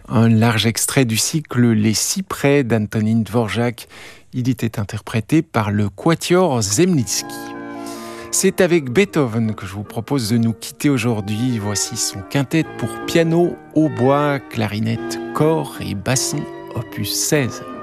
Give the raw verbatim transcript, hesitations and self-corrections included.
Un large extrait du cycle Les Cyprès d'Antonín Dvořák. Il était interprété par le Quatuor Zemlinsky. C'est avec Beethoven que je vous propose de nous quitter aujourd'hui. Voici son quintet pour piano, hautbois, clarinette, cor et basson, opus seize.